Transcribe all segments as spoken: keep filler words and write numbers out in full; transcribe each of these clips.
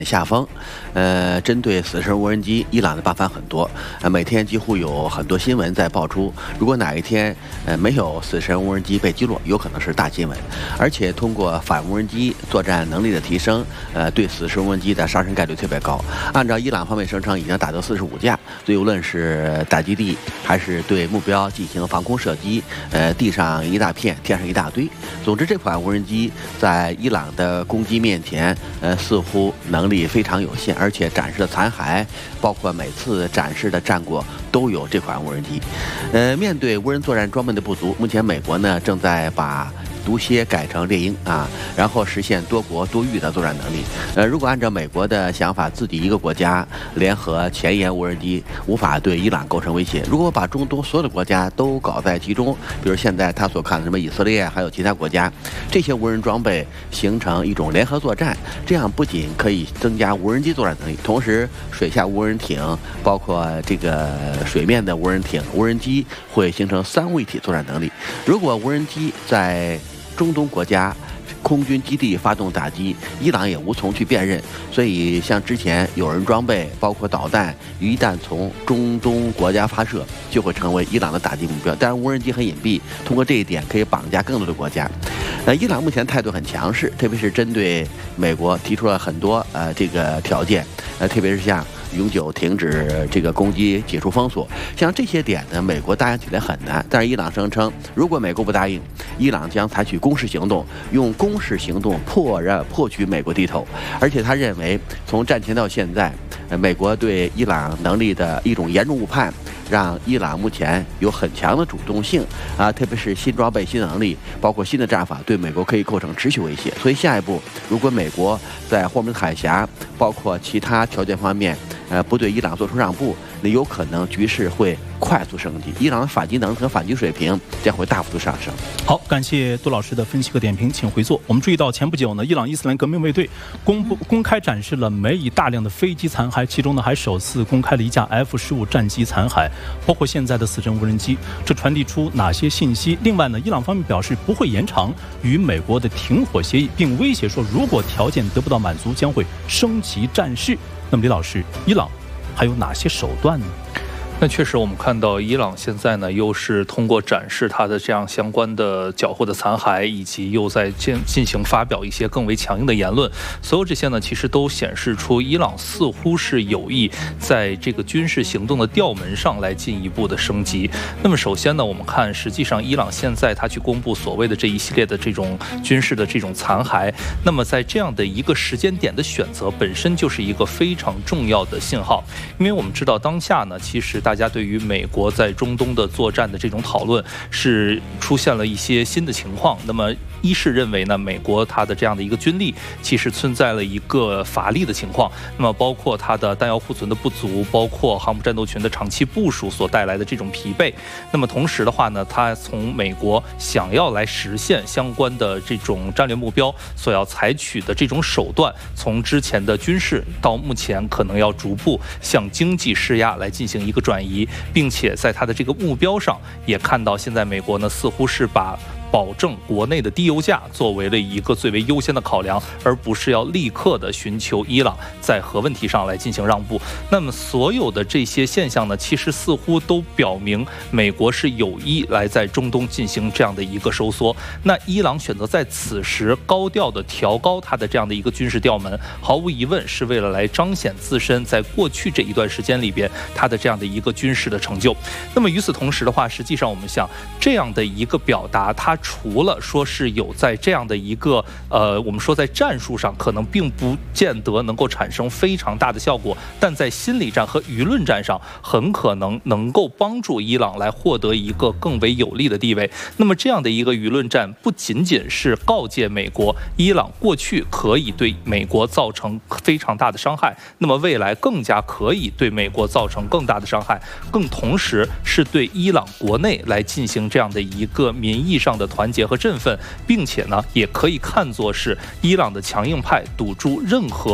下风，呃，针对死神无人机，伊朗的办法很多，呃，每天几乎有很多新闻在爆出。如果哪一天，呃，没有死神无人机被击落，有可能是大新闻。而且通过反无人机作战能力的提升，呃，对死神无人机的杀伤概率特别高。按照伊朗方面声称，已经打到四十五架，所以无论是打基地还是对目标进行防空射击，呃，地上一大片，天上一大堆。总之，这款无人机在伊朗的攻击面前，呃，似乎能力非常有限，而且展示的残骸，包括每次展示的战果都有这款无人机。呃，面对无人作战装备的不足，目前美国呢正在把毒蝎改成猎鹰啊，然后实现多国多域的作战能力。呃，如果按照美国的想法，自己一个国家联合前沿无人机，无法对伊朗构成威胁。如果把中东所有的国家都搞在其中，比如现在他所看的什么以色列，还有其他国家，这些无人装备形成一种联合作战，这样不仅可以增加无人机作战能力，同时水下无人艇，包括这个水面的无人艇、无人机会形成三位一体作战能力。如果无人机在中东国家空军基地发动打击，伊朗也无从去辨认，所以像之前有人装备，包括导弹，一旦从中东国家发射，就会成为伊朗的打击目标。当然，无人机很隐蔽，通过这一点可以绑架更多的国家。呃，伊朗目前态度很强势，特别是针对美国提出了很多呃这个条件，呃，特别是像永久停止这个攻击、解除封锁，像这些点呢，美国答应起来很难。但是伊朗声称，如果美国不答应，伊朗将采取攻势行动，用攻势行动迫让迫取美国低头。而且他认为，从战前到现在，呃，美国对伊朗能力的一种严重误判，让伊朗目前有很强的主动性啊，特别是新装备、新能力，包括新的战法，对美国可以构成持续威胁。所以下一步，如果美国在霍姆兹海峡，包括其他条件方面，呃，不对伊朗做出让步，那有可能局势会快速升级，伊朗的反击能力和反击水平将会大幅度上升。 好，感谢杜老师的分析和点评，请回座。我们注意到前不久呢，伊朗伊斯兰革命卫队公布公开展示了美以大量的飞机残骸，其中呢还首次公开了一架 F 十五战机残骸，包括现在的死神无人机，这传递出哪些信息？另外呢，伊朗方面表示不会延长与美国的停火协议，并威胁说，如果条件得不到满足，将会升级战事。那么李老师，伊朗还有哪些手段呢？ 那确实，我们看到伊朗现在呢，又是通过展示它的这样相关的缴获的残骸，以及又在进进行发表一些更为强硬的言论。所有这些呢，其实都显示出伊朗似乎是有意在这个军事行动的调门上来进一步的升级。那么首先呢，我们看，实际上伊朗现在它去公布所谓的这一系列的这种军事的这种残骸，那么在这样的一个时间点的选择，本身就是一个非常重要的信号，因为我们知道当下呢，其实大家对于美国在中东的作战的这种讨论是出现了一些新的情况。那么一是认为呢，美国它的这样的一个军力其实存在了一个乏力的情况，那么包括它的弹药库存的不足，包括航母战斗群的长期部署所带来的这种疲惫。那么同时的话呢，它从美国想要来实现相关的这种战略目标所要采取的这种手段，从之前的军事到目前可能要逐步向经济施压来进行一个转移，并且在它的这个目标上也看到，现在美国呢似乎是把保证国内的低油价作为了一个最为优先的考量，而不是要立刻的寻求伊朗在核问题上来进行让步。那么所有的这些现象呢，其实似乎都表明美国是有意来在中东进行这样的一个收缩。那伊朗选择在此时高调的调高它的这样的一个军事调门，毫无疑问是为了来彰显自身在过去这一段时间里边它的这样的一个军事的成就。那么与此同时的话，实际上我们想这样的一个表达，它除了说是有在这样的一个呃，我们说在战术上可能并不见得能够产生非常大的效果，但在心理战和舆论战上很可能能够帮助伊朗来获得一个更为有利的地位。那么这样的一个舆论战不仅仅是告诫美国，伊朗过去可以对美国造成非常大的伤害，那么未来更加可以对美国造成更大的伤害，更同时是对伊朗国内来进行这样的一个民意上的团结和振奋，并且呢，也可以看作是伊朗的强硬派堵住任何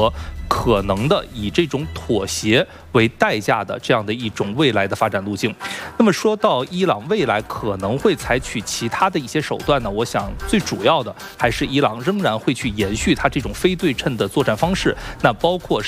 可能的以这种妥协为代价的这样的一种未来的发展路径。那么说到伊朗未来可能会采取其他的一些手段呢，我想最主要的还是伊朗仍然会去延续它这种非对称的作战方式，那包括